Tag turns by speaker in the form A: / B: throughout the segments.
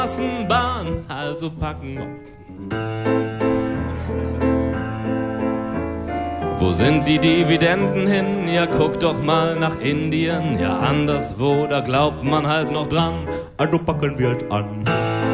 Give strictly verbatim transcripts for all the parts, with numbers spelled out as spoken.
A: Straßenbahn, also packen. Wo sind die Dividenden hin? Ja, guck doch mal nach Indien. Ja, anderswo, da glaubt man halt noch dran. Also packen wir halt an.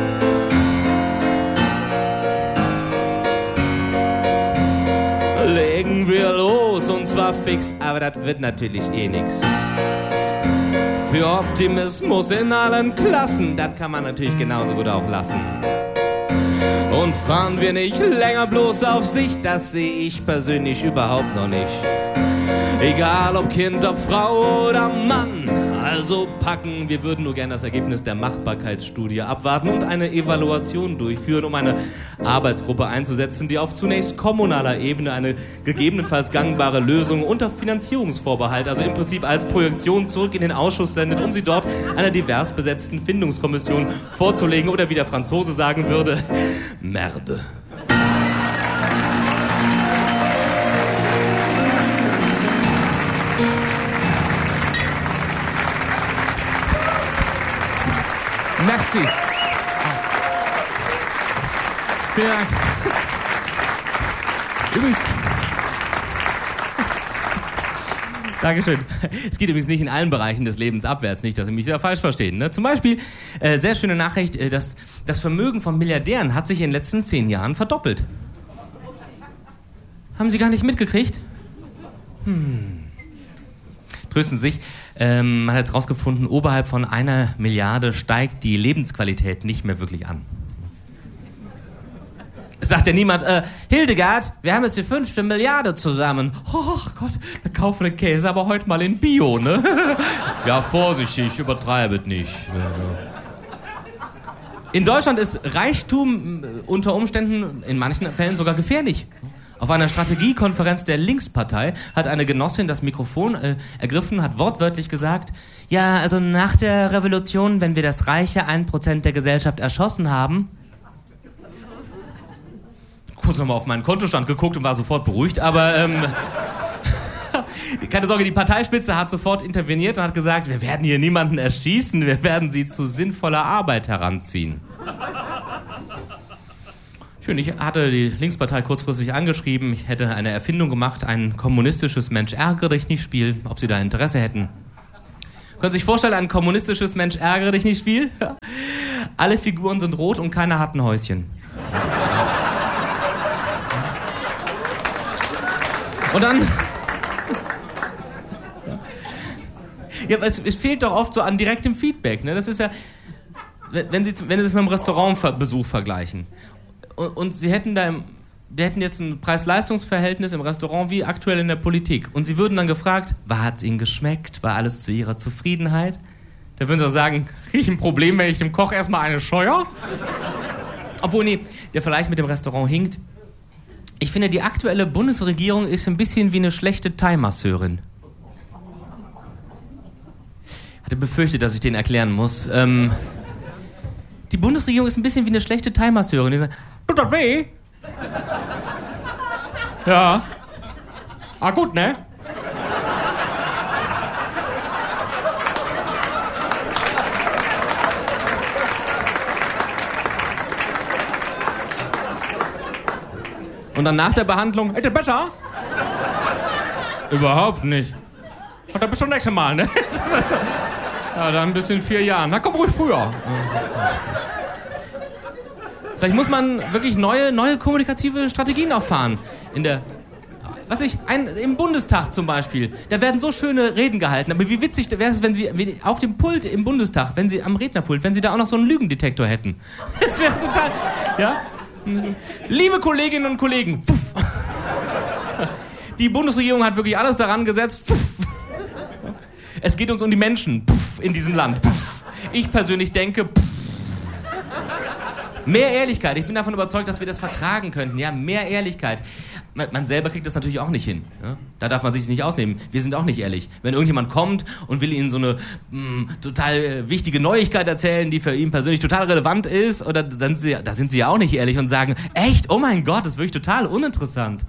A: Legen wir los, und zwar fix, aber das wird natürlich eh nix. Für Optimismus in allen Klassen, das kann man natürlich genauso gut auch lassen. Und fahren wir nicht länger bloß auf Sicht, das sehe ich persönlich überhaupt noch nicht. Egal ob Kind, ob Frau oder Mann, also packen. Wir würden nur gerne das Ergebnis der Machbarkeitsstudie abwarten und eine Evaluation durchführen, um eine Arbeitsgruppe einzusetzen, die auf zunächst kommunaler Ebene eine gegebenenfalls gangbare Lösung unter Finanzierungsvorbehalt, also im Prinzip als Projektion zurück in den Ausschuss sendet, um sie dort einer divers besetzten Findungskommission vorzulegen oder wie der Franzose sagen würde, Merde.
B: Merci. Vielen Dank. Übrigens.
A: Dankeschön. Es geht übrigens nicht in allen Bereichen des Lebens abwärts, nicht, dass Sie mich da falsch verstehen. Ne? Zum Beispiel, äh, sehr schöne Nachricht, äh, das, das Vermögen von Milliardären hat sich in den letzten zehn Jahren verdoppelt. Haben Sie gar nicht mitgekriegt? Hm. Trösten Sie sich, ähm, man hat jetzt rausgefunden, oberhalb von einer Milliarde steigt die Lebensqualität nicht mehr wirklich an. Es sagt ja niemand, äh, Hildegard, wir haben jetzt die fünfte Milliarde zusammen. Oh Gott, da kaufen wir den Käse aber heute mal in Bio, ne? Ja, vorsichtig, übertreibet nicht. In Deutschland ist Reichtum unter Umständen in manchen Fällen sogar gefährlich. Auf einer Strategiekonferenz der Linkspartei hat eine Genossin das Mikrofon äh, ergriffen, hat wortwörtlich gesagt, ja, also nach der Revolution, wenn wir das reiche ein Prozent der Gesellschaft erschossen haben. Kurz nochmal auf meinen Kontostand geguckt und war sofort beruhigt, aber ähm, keine Sorge, die Parteispitze hat sofort interveniert und hat gesagt, wir werden hier niemanden erschießen, wir werden sie zu sinnvoller Arbeit heranziehen. Schön, ich hatte die Linkspartei kurzfristig angeschrieben, ich hätte eine Erfindung gemacht, ein kommunistisches Mensch-ärgere-dich-nicht-Spiel, ob Sie da Interesse hätten. Können Sie sich vorstellen, ein kommunistisches Mensch-ärgere-dich-nicht-Spiel? Alle Figuren sind rot und keiner hat ein Häuschen. Und dann... Ja, es, es fehlt doch oft so an direktem Feedback, ne? Das ist ja... Wenn Sie, wenn Sie es mit einem Restaurantbesuch vergleichen... Und Sie hätten da, im, wir hätten jetzt ein Preis-Leistungs-Verhältnis im Restaurant wie aktuell in der Politik. Und Sie würden dann gefragt, war hat's Ihnen geschmeckt? War alles zu Ihrer Zufriedenheit? Da würden Sie auch sagen, kriege ich ein Problem, wenn ich dem Koch erstmal eine scheuer? Obwohl, nee, der Vergleich mit dem Restaurant hinkt. Ich finde, die aktuelle Bundesregierung ist ein bisschen wie eine schlechte Thai-Masseurin. Hatte befürchtet, dass ich den erklären muss. Ähm, die Bundesregierung ist ein bisschen wie eine schlechte Thai-Masseurin. Die sagt, tut das weh? Ja. Ah, gut, ne? Und dann nach der Behandlung, hätte besser? Überhaupt nicht. Und dann bis zum nächsten Mal, ne? Ja, dann bis in vier Jahren. Na, komm ruhig früher. Vielleicht muss man wirklich neue, neue kommunikative Strategien auch fahren. In der, was ich, ein, im Bundestag zum Beispiel, da werden so schöne Reden gehalten. Aber wie witzig wäre es, wenn Sie wenn, auf dem Pult im Bundestag, wenn Sie am Rednerpult, wenn Sie da auch noch so einen Lügendetektor hätten. Das wäre total, ja? Liebe Kolleginnen und Kollegen, pfuff. Die Bundesregierung hat wirklich alles daran gesetzt. Pfuff. Es geht uns um die Menschen pfuff, in diesem Land. Pfuff. Ich persönlich denke, pfuff. Mehr Ehrlichkeit. Ich bin davon überzeugt, dass wir das vertragen könnten. Ja, mehr Ehrlichkeit. Man, man selber kriegt das natürlich auch nicht hin. Ja? Da darf man sich nicht ausnehmen. Wir sind auch nicht ehrlich. Wenn irgendjemand kommt und will Ihnen so eine mh, total äh, wichtige Neuigkeit erzählen, die für ihn persönlich total relevant ist, oder sind Sie, da sind Sie ja auch nicht ehrlich und sagen, echt, oh mein Gott, das ist wirklich total uninteressant.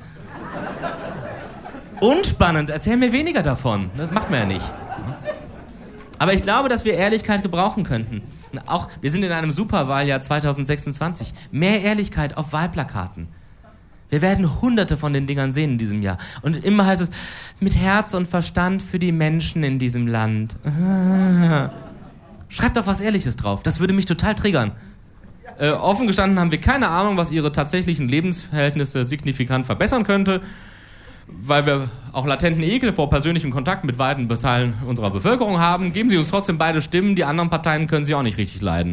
A: Unspannend, erzähl mir weniger davon. Das macht man ja nicht. Aber ich glaube, dass wir Ehrlichkeit gebrauchen könnten. Auch, wir sind in einem Superwahljahr zwanzig sechsundzwanzig. Mehr Ehrlichkeit auf Wahlplakaten. Wir werden hunderte von den Dingern sehen in diesem Jahr. Und immer heißt es, mit Herz und Verstand für die Menschen in diesem Land. Ah. Schreibt doch was Ehrliches drauf. Das würde mich total triggern. Äh, offen gestanden haben wir keine Ahnung, was ihre tatsächlichen Lebensverhältnisse signifikant verbessern könnte, weil wir auch latenten Ekel vor persönlichem Kontakt mit weiten Teilen unserer Bevölkerung haben. Geben Sie uns trotzdem beide Stimmen, die anderen Parteien können Sie auch nicht richtig leiden.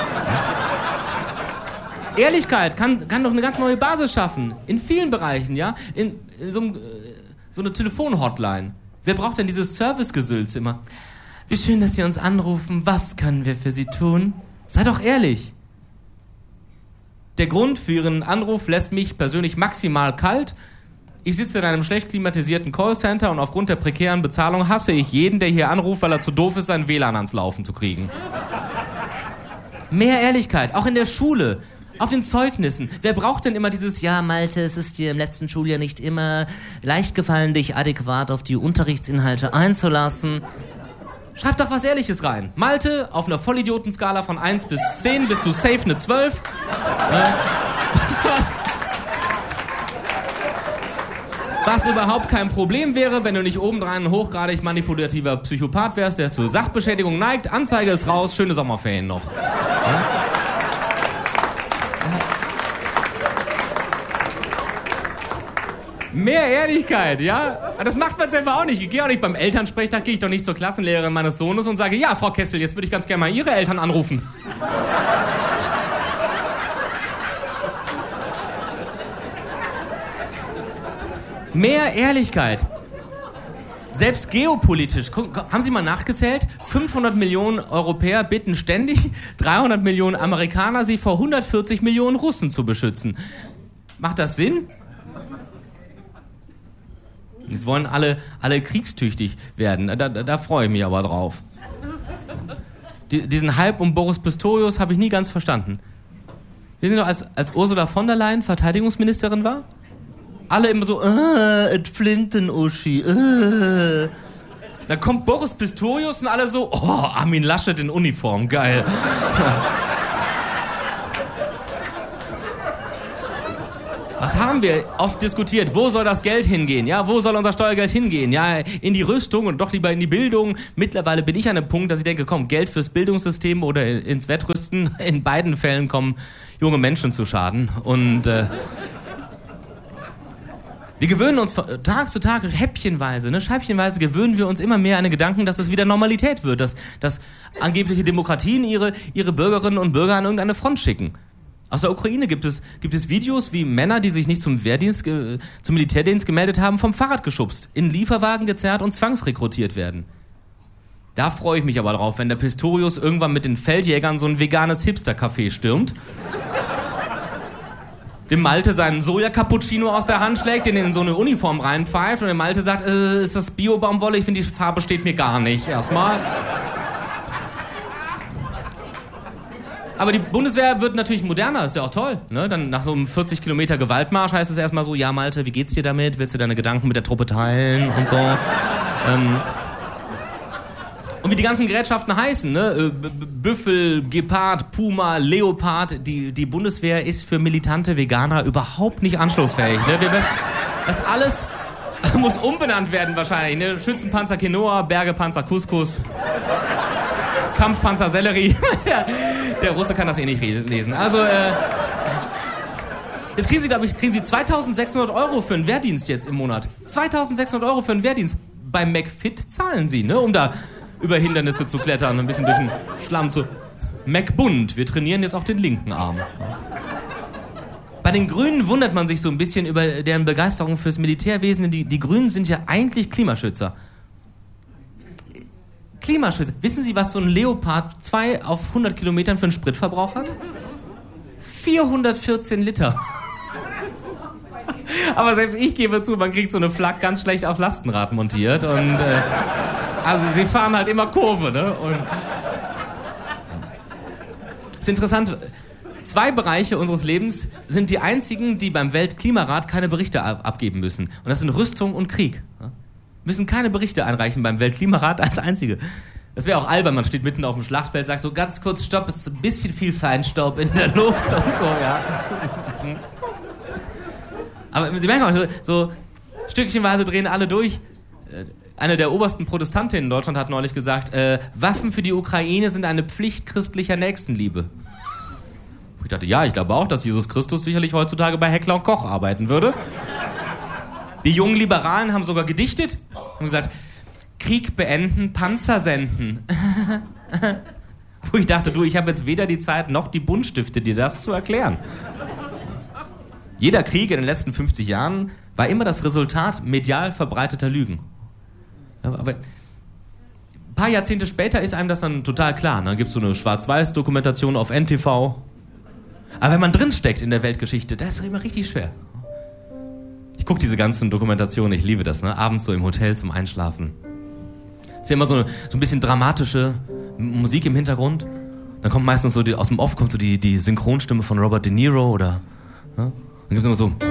A: Ehrlichkeit kann, kann doch eine ganz neue Basis schaffen. In vielen Bereichen, ja? In, in so, einem, so eine Telefon-Hotline. Wer braucht denn dieses Servicegesülz immer? Wie schön, dass Sie uns anrufen. Was können wir für Sie tun? Sei doch ehrlich. Der Grund für Ihren Anruf lässt mich persönlich maximal kalt. Ich sitze in einem schlecht klimatisierten Callcenter und aufgrund der prekären Bezahlung hasse ich jeden, der hier anruft, weil er zu doof ist, sein W L A N ans Laufen zu kriegen. Mehr Ehrlichkeit, auch in der Schule. Auf den Zeugnissen. Wer braucht denn immer dieses, ja, Malte, es ist dir im letzten Schuljahr nicht immer leicht gefallen, dich adäquat auf die Unterrichtsinhalte einzulassen? Schreib doch was Ehrliches rein. Malte, auf einer Vollidiotenskala von eins bis zehn bist du safe eine zwölf. Äh, was? Was überhaupt kein Problem wäre, wenn du nicht obendrein ein hochgradig manipulativer Psychopath wärst, der zur Sachbeschädigung neigt. Anzeige ist raus, schöne Sommerferien noch. Ja? Mehr Ehrlichkeit, ja? Das macht man selber auch nicht. Ich gehe auch nicht beim Elternsprechtag, gehe ich doch nicht zur Klassenlehrerin meines Sohnes und sage, ja, Frau Kessel, jetzt würde ich ganz gerne mal Ihre Eltern anrufen. Mehr Ehrlichkeit. Selbst geopolitisch. Haben Sie mal nachgezählt? fünfhundert Millionen Europäer bitten ständig dreihundert Millionen Amerikaner, sie vor hundertvierzig Millionen Russen zu beschützen. Macht das Sinn? Jetzt wollen alle, alle kriegstüchtig werden. Da, da, da freue ich mich aber drauf. Die, diesen Hype um Boris Pistorius habe ich nie ganz verstanden. Wissen Sie noch, als, als Ursula von der Leyen Verteidigungsministerin war? Alle immer so, äh, et Flinten-Uschi, äh. Da kommt Boris Pistorius und alle so, oh, Armin Laschet in Uniform, geil. Was haben wir oft diskutiert? Wo soll das Geld hingehen? Ja, wo soll unser Steuergeld hingehen? Ja, in die Rüstung und doch lieber in die Bildung. Mittlerweile bin ich an einem Punkt, dass ich denke, komm, Geld fürs Bildungssystem oder ins Wettrüsten. In beiden Fällen kommen junge Menschen zu Schaden. Und äh, wir gewöhnen uns Tag zu Tag, häppchenweise, ne, scheibchenweise gewöhnen wir uns immer mehr an den Gedanken, dass es wieder Normalität wird, dass, dass angebliche Demokratien ihre, ihre Bürgerinnen und Bürger an irgendeine Front schicken. Aus der Ukraine gibt es, gibt es Videos, wie Männer, die sich nicht zum Wehrdienst, äh, zum Militärdienst gemeldet haben, vom Fahrrad geschubst, in Lieferwagen gezerrt und zwangsrekrutiert werden. Da freue ich mich aber drauf, wenn der Pistorius irgendwann mit den Feldjägern so ein veganes Hipster-Café stürmt, dem Malte seinen Soja-Cappuccino aus der Hand schlägt, den in so eine Uniform reinpfeift und der Malte sagt, äh, ist das Bio-Baumwolle? Ich finde, die Farbe steht mir gar nicht. Erstmal. Aber die Bundeswehr wird natürlich moderner, ist ja auch toll. Ne? Dann nach so einem vierzig Kilometer Gewaltmarsch heißt es erstmal so, ja Malte, wie geht's dir damit? Willst du deine Gedanken mit der Truppe teilen und so? ähm und wie die ganzen Gerätschaften heißen, ne? Büffel, Gepard, Puma, Leopard, die, die Bundeswehr ist für militante Veganer überhaupt nicht anschlussfähig. Ne? Wir, das alles muss umbenannt werden wahrscheinlich. Ne? Schützenpanzer Quinoa, Bergepanzer Couscous. Kampfpanzer Sellerie. Der Russe kann das eh nicht lesen. Also, äh, jetzt kriegen Sie, glaube ich, kriegen Sie zweitausendsechshundert Euro für einen Wehrdienst jetzt im Monat. zweitausendsechshundert Euro für einen Wehrdienst. Bei McFit zahlen Sie, ne, um da über Hindernisse zu klettern, ein bisschen durch den Schlamm zu... McBund, wir trainieren jetzt auch den linken Arm. Bei den Grünen wundert man sich so ein bisschen über deren Begeisterung fürs Militärwesen. Die, die Grünen sind ja eigentlich Klimaschützer. Klimaschützer. Wissen Sie, was so ein Leopard zwei auf hundert Kilometern für einen Spritverbrauch hat? vierhundertvierzehn Liter. Aber selbst ich gebe zu, man kriegt so eine Flak ganz schlecht auf Lastenrad montiert. Und, äh, also sie fahren halt immer Kurve, ne? Und ist interessant, zwei Bereiche unseres Lebens sind die einzigen, die beim Weltklimarat keine Berichte ab- abgeben müssen. Und das sind Rüstung und Krieg. Wir müssen keine Berichte einreichen beim Weltklimarat als einzige. Das wäre auch albern, man steht mitten auf dem Schlachtfeld, sagt so ganz kurz Stopp, es ist ein bisschen viel Feinstaub in der Luft und so, ja. Aber Sie merken auch, so stückchenweise drehen alle durch. Eine der obersten Protestantinnen in Deutschland hat neulich gesagt, äh, Waffen für die Ukraine sind eine Pflicht christlicher Nächstenliebe. Ich dachte, ja, ich glaube auch, dass Jesus Christus sicherlich heutzutage bei Heckler und Koch arbeiten würde. Die jungen Liberalen haben sogar gedichtet und gesagt, Krieg beenden, Panzer senden. Wo ich dachte, du, ich habe jetzt weder die Zeit noch die Buntstifte, dir das zu erklären. Jeder Krieg in den letzten fünfzig Jahren war immer das Resultat medial verbreiteter Lügen. Aber ein paar Jahrzehnte später ist einem das dann total klar. Dann gibt es so eine Schwarz-Weiß-Dokumentation auf N T V. Aber wenn man drinsteckt in der Weltgeschichte, das ist immer richtig schwer. Ich gucke diese ganzen Dokumentationen, ich liebe das, ne? Abends so im Hotel zum Einschlafen. Ist ja immer so, eine, so ein bisschen dramatische Musik im Hintergrund. Dann kommt meistens so, die, aus dem Off kommt so die, die Synchronstimme von Robert De Niro oder... Ne? Dann gibt es immer so...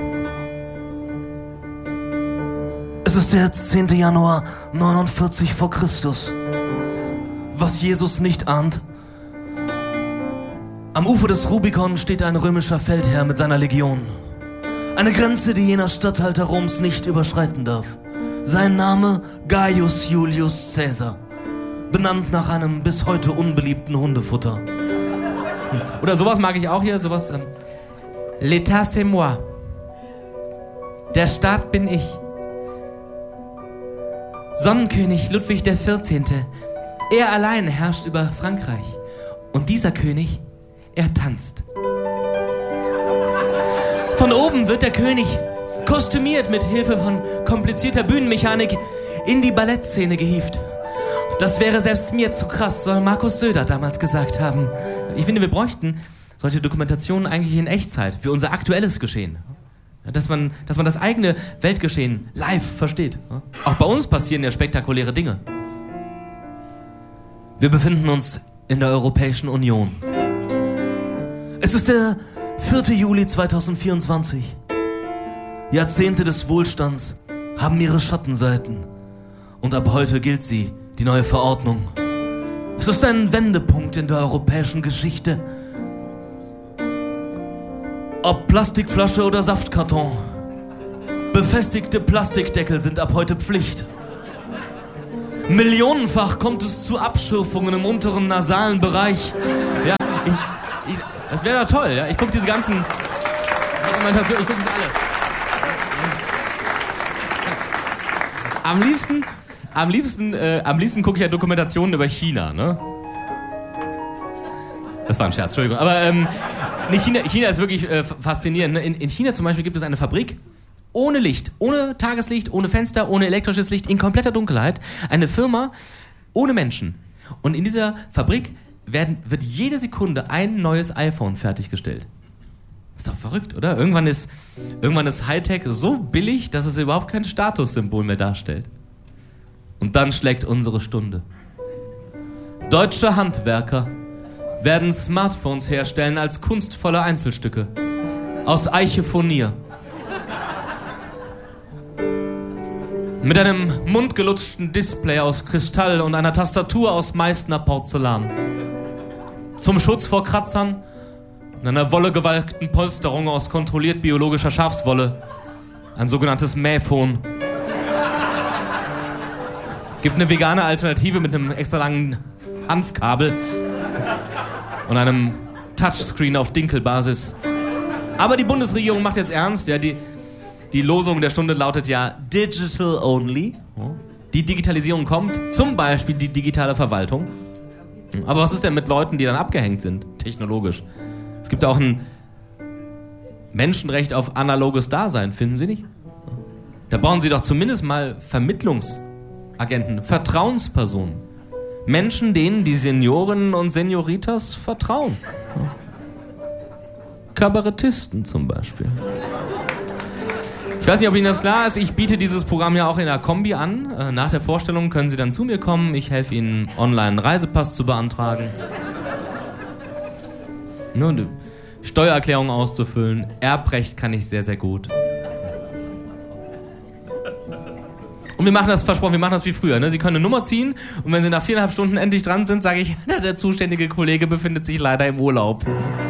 A: Es ist der zehnte Januar neunundvierzig vor Christus. Was Jesus nicht ahnt. Am Ufer des Rubikon steht ein römischer Feldherr mit seiner Legion. Eine Grenze, die jener Statthalter Roms nicht überschreiten darf. Sein Name Gaius Julius Caesar. Benannt nach einem bis heute unbeliebten Hundefutter. Oder sowas mag ich auch hier, sowas... Ähm, L'état c'est moi. Der Staat bin ich. Sonnenkönig Ludwig der Vierzehnte. Er allein herrscht über Frankreich. Und dieser König, er tanzt. Von oben wird der König kostümiert mit Hilfe von komplizierter Bühnenmechanik in die Ballettszene gehievt. Das wäre selbst mir zu krass, soll Markus Söder damals gesagt haben. Ich finde, wir bräuchten solche Dokumentationen eigentlich in Echtzeit für unser aktuelles Geschehen. Dass man, dass man das eigene Weltgeschehen live versteht. Auch bei uns passieren ja spektakuläre Dinge. Wir befinden uns in der Europäischen Union. Es ist der vierte Juli zweitausendvierundzwanzig. Jahrzehnte des Wohlstands haben ihre Schattenseiten. Und ab heute gilt sie, die neue Verordnung. Es ist ein Wendepunkt in der europäischen Geschichte. Ob Plastikflasche oder Saftkarton. Befestigte Plastikdeckel sind ab heute Pflicht. Millionenfach kommt es zu Abschürfungen im unteren nasalen Bereich. Ja, ich, ich, das wäre doch toll. Ja? Ich gucke diese ganzen Dokumentationen, ich gucke das alles. Am liebsten, am liebsten, äh, am liebsten gucke ich ja Dokumentationen über China, ne? Das war ein Scherz, Entschuldigung. Aber ähm, nee, China, China ist wirklich äh, faszinierend. In, in China zum Beispiel gibt es eine Fabrik ohne Licht, ohne Tageslicht, ohne Fenster, ohne elektrisches Licht, in kompletter Dunkelheit. Eine Firma ohne Menschen. Und in dieser Fabrik werden, wird jede Sekunde ein neues iPhone fertiggestellt. Ist doch verrückt, oder? Irgendwann ist, irgendwann ist Hightech so billig, dass es überhaupt kein Statussymbol mehr darstellt. Und dann schlägt unsere Stunde. Deutsche Handwerker werden Smartphones herstellen als kunstvolle Einzelstücke. Aus Eiche-Furnier. Mit einem mundgelutschten Display aus Kristall und einer Tastatur aus Meißner Porzellan. Zum Schutz vor Kratzern und einer wollegewalkten Polsterung aus kontrolliert biologischer Schafswolle. Ein sogenanntes Mähphone. Gibt eine vegane Alternative mit einem extra langen Hanfkabel und einem Touchscreen auf Dinkelbasis. Aber die Bundesregierung macht jetzt ernst. Ja, die, die Losung der Stunde lautet ja Digital Only. Die Digitalisierung kommt, zum Beispiel die digitale Verwaltung. Aber was ist denn mit Leuten, die dann abgehängt sind, technologisch? Es gibt auch ein Menschenrecht auf analoges Dasein, finden Sie nicht? Da brauchen Sie doch zumindest mal Vermittlungsagenten, Vertrauenspersonen. Menschen, denen die Seniorinnen und Senioritas vertrauen. Kabarettisten zum Beispiel. Ich weiß nicht, ob Ihnen das klar ist. Ich biete dieses Programm ja auch in der Kombi an. Nach der Vorstellung können Sie dann zu mir kommen. Ich helfe Ihnen, online einen Reisepass zu beantragen. Eine Steuererklärung auszufüllen. Erbrecht kann ich sehr, sehr gut. Und wir machen das, versprochen, wir machen das wie früher. Ne? Sie können eine Nummer ziehen und wenn Sie nach viereinhalb Stunden endlich dran sind, sage ich, der zuständige Kollege befindet sich leider im Urlaub.